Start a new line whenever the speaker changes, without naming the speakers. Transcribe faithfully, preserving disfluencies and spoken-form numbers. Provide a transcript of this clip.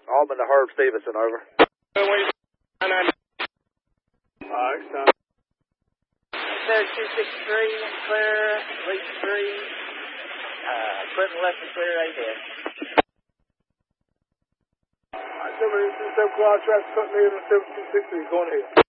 Alban to Herb Stevenson, over.
Alright, stop.
Clear two six three, clear, reach three, uh, equipment left and clear right there.
Alright, seven eight two seven, cloud traffic, cut negative seven two six three, going ahead.